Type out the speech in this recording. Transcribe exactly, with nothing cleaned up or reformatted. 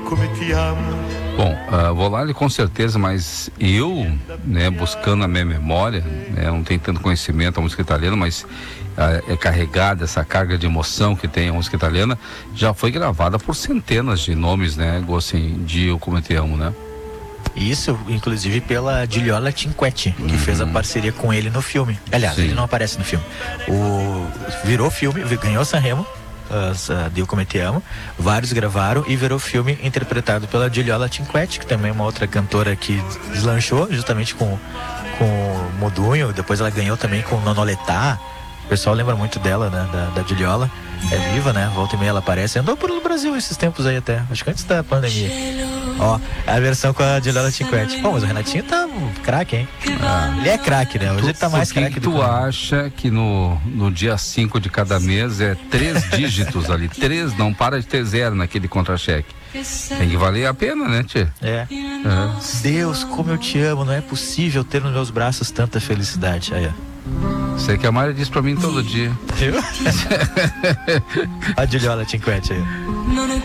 come ti amo. Bom, uh, vou lá com certeza, mas eu, né, buscando a minha memória, né, não tenho tanto conhecimento da música italiana, mas uh, é carregada essa carga de emoção que tem a música italiana, já foi gravada por centenas de nomes, né, assim, de Eu Como Te Amo, né? Isso, inclusive pela Giuliola Cinquetti, que uhum. fez a parceria com ele no filme. Aliás, Sim. ele não aparece no filme. O, virou filme, ganhou Sanremo, uh, de Eu Como Te Amo, vários gravaram e virou filme interpretado pela Giuliola Cinquetti, que também é uma outra cantora que deslanchou justamente com, com o Modugno. Depois ela ganhou também com Nonoletà. O pessoal lembra muito dela, né, da, da Giuliola. É viva, né? Volta e meia ela aparece. Andou pelo Brasil esses tempos aí até. Acho que antes da pandemia. Ó, a versão com a Giuliola Cinquetti. Pô, mas o Renatinho tá um craque, hein? Ah, ele é craque, né? Hoje tu, ele tá mais craque do que... tu acha que no, no dia cinco de cada mês é três dígitos ali? Três, não para de ter zero naquele contra-cheque. Tem que valer a pena, né, tchê? É. é. Deus, como eu te amo. Não é possível ter nos meus braços tanta felicidade. Aí, ó. Sei que a Mayra diz pra mim todo dia. Viu? A Giuliola Cinquetti aí.